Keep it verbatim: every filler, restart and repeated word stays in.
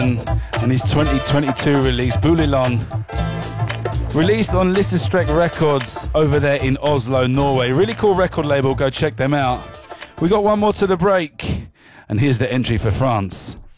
and his twenty twenty-two release, Boulilon. Released on Listerstrek Records over there in Oslo, Norway. Really cool record label, go check them out. We got one more to the break, and here's the entry for France.